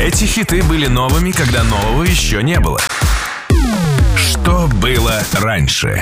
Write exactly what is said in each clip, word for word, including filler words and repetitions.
Эти хиты были новыми, когда нового еще не было. Что было раньше?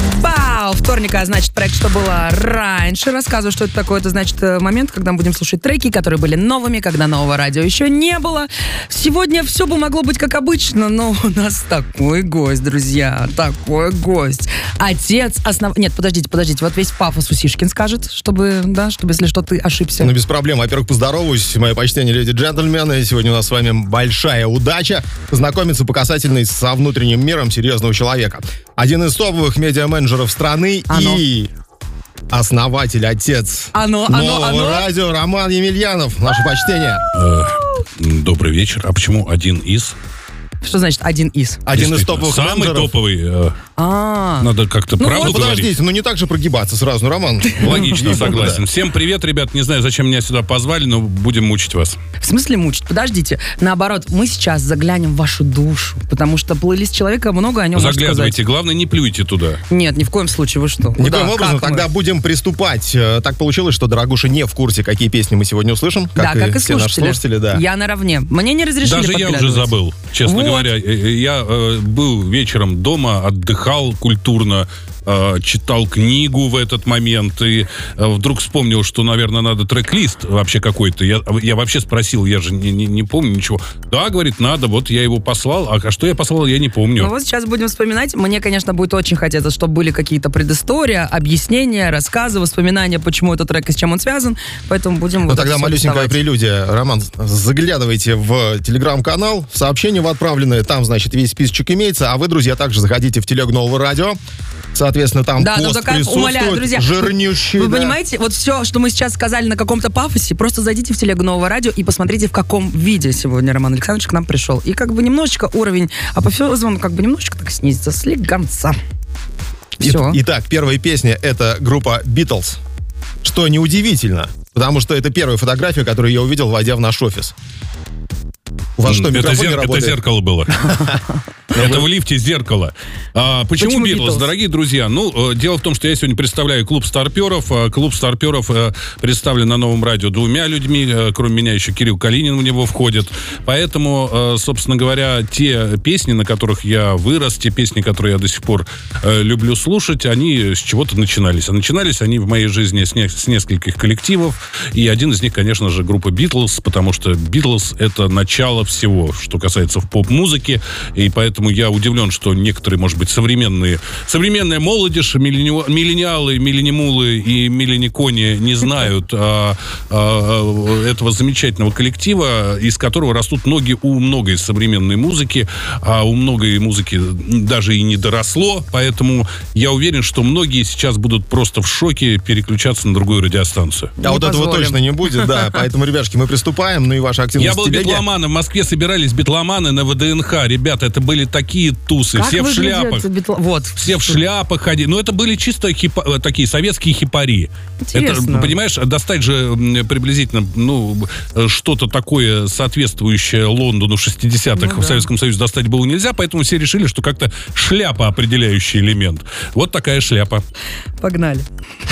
Вау! Вторник, а значит, проект «Что было раньше». Рассказываю, что это такое. Это значит момент, когда мы будем слушать треки, которые были новыми, когда нового радио еще не было. Сегодня все бы могло быть как обычно, но у нас такой гость, друзья. Такой гость. Отец основ... Нет, подождите, подождите. Вот весь пафос Усишкин скажет, чтобы, да, чтобы, если что, ты ошибся. Ну, без проблем. Во-первых, поздороваюсь. Мое почтение, леди и джентльмены. Сегодня у нас с вами большая удача познакомиться по касательной со внутренним миром серьезного человека. Один из топовых медиа-менеджеров страны Оно. и основатель, отец Оно, нового оно, оно. радио Роман Емельянов. Наше почтение. Э, добрый вечер. А почему один из? Что значит один из? Один из топовых Самый менеджеров. топовый. э, А, Надо как-то Ну правду Ну, говорить. подождите, ну не так же прогибаться сразу, ну, Роман. Логично, согласен. Всем привет, ребят. Не знаю, зачем меня сюда позвали, но будем мучить вас. в смысле мучить? Подождите. Наоборот, мы сейчас заглянем в вашу душу, потому что плейлист человека много о нем может Заглядывайте. сказать. Главное, не плюйте туда. Нет, ни в коем случае, вы что? Никоим Куда? образом, Как мы? тогда будем приступать. Э, Так получилось, что Дорогуша не в курсе, какие песни мы сегодня услышим. Да, как и все наши слушатели. слушатели, да. Я наравне. Мне не разрешили Даже я уже подглядывать. забыл, честно Вот. говоря. Э, э, Я э, был вечером дома, отдыхал культурно, э, читал книгу в этот момент и э, вдруг вспомнил, что, наверное, надо трек-лист вообще какой-то. Я, я вообще спросил, я же не, не, не помню ничего. Да, говорит, надо, вот я его послал. А, а что я послал, я не помню. Ну вот сейчас будем вспоминать. Мне, конечно, будет очень хотеться, чтобы были какие-то предыстория, объяснения, рассказы, воспоминания, почему этот трек и с чем он связан. Поэтому будем... Ну вот тогда это всё малюсенькая доставать. прелюдия. Роман, заглядывайте в телеграм-канал, в сообщения в отправленные, там, значит, весь списочек имеется, а вы, друзья, также заходите в телегу Нового радио. Соответственно, там Да, пост ну только присутствует, умоляю, друзья, жирнющий. Вы да. понимаете, вот все, что мы сейчас сказали на каком-то пафосе, просто зайдите в телегу Нового радио и посмотрите, в каком виде сегодня Роман Александрович к нам пришел. И как бы немножечко уровень апофеоза, как бы немножечко так снизится, слегонца. И- Все. Итак, первая песня — это группа Beatles. Что неудивительно, потому что это первая фотография, которую я увидел, войдя в наш офис. У вас что, это, микрофон не зер- это работает? зеркало было. Это в лифте зеркало. А, почему Почему Битлз, Beatles? дорогие друзья? Ну, э, дело в том, что я сегодня представляю клуб старперов. А, Клуб старперов э, представлен на Новом радио двумя людьми. Э, Кроме меня еще Кирилл Калинин в него входит. Поэтому, э, собственно говоря, те песни, на которых я вырос, те песни, которые я до сих пор э, люблю слушать, они с чего-то начинались. А начинались они в моей жизни с, не- с нескольких коллективов. И один из них, конечно же, группа Битлз, потому что Битлз — это начало всего, что касается в поп-музыке. И поэтому я удивлен, что некоторые, может быть, современные, современная молодежь, миллени- миллениалы, милленимулы и милленикони не знают а, а, этого замечательного коллектива, из которого растут ноги у многой современной музыки, а у многой музыки даже и не доросло, поэтому я уверен, что многие сейчас будут просто в шоке переключаться на другую радиостанцию. А Не вот этого позволим. точно не будет, да. Поэтому, ребяшки, мы приступаем. Ну и ваша активность Я был в телеге. битломаном, в Москве собирались битломаны на ВДНХ. Ребята, это были такие тусы, Как все в выглядят шляпах. битла- Вот. Все в шляпах ходили. Ну, это были чисто хипа- такие советские хипари. Интересно. Это, понимаешь, достать же м, приблизительно, ну, что-то такое, соответствующее Лондону шестидесятых Ну в да. Советском Союзе достать было нельзя, поэтому все решили, что как-то шляпа определяющий элемент. Вот такая шляпа. Погнали.